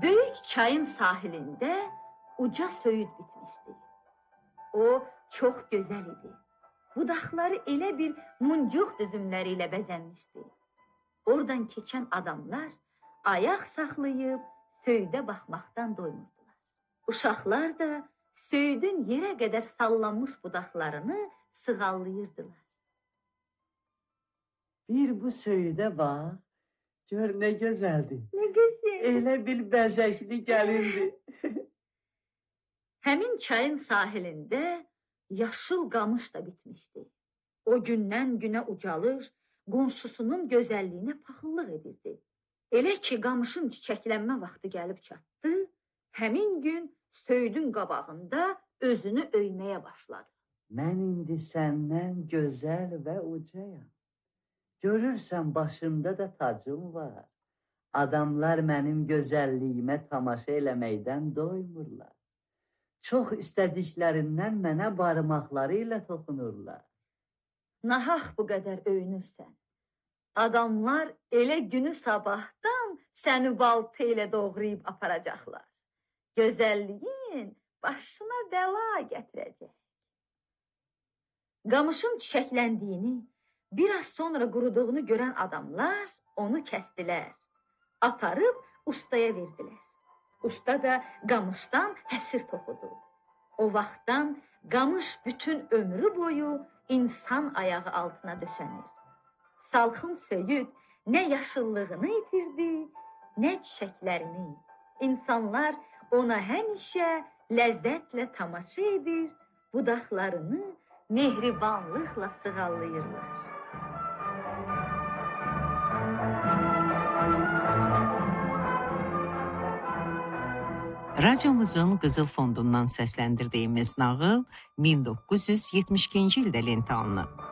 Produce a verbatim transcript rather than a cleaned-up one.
Böyük çayın sahilində uca söyüd bitmişdi. O çox gözəl idi. Budaqları elə bir muncuq düzümləri ilə bəzənmişdi. Oradan keçən adamlar ayaq saxlayıb söyüdə baxmaqdan doymurdular. Uşaqlar da söyüdün yerə qədər sallanmış budaqlarını sığallayırdılar. Bir bu söyüdə bax, gör nə gözəldir. Nə gözəl. Elə bir bəzəkli gəlindi. Həmin çayın sahilində yaşıl qamış da bitmişdi. O gündən günə ucalır, qonşusunun gözəlliyinə paxıllıq edirdi. Elə ki, qamışın çiçəklənmə vaxtı gəlib çatdı, həmin gün söyüdün qabağında özünü öyməyə başladı. Mən indi səndən gözəl və ucayam. Görürsən, başımda da tacım var. Adamlar mənim gözəlliyimə tamaşa eləməkdən doymurlar. Çox istədiklərindən mənə barmaqları ilə toxunurlar. Nahaq bu qədər öyünürsən. Adamlar elə günü sabahdan səni balta ilə doğrayıb aparacaqlar. Gözəlliyin başına bəla gətirəcək. Qamışın çiçəkləndiyini, biraz sonra quruduğunu görən adamlar onu kəsdilər. Aparıb ustaya verdilər. Usta da qamışdan həsir toxudu. O vaxtdan qamış bütün ömrü boyu insan ayağı altına döşənir. Salxım söyüd nə yaşıllığını itirdi, nə çiçəklərini. İnsanlar ona həmişə ləzzətlə tamaşa edir, budaqlarını mehribanlıqla sığallayırlar. Radiomuzun Qızıl Fondundan səsləndirdiyimiz nağıl min doqquz yüz yetmiş ikinci ildə lentə alınıb.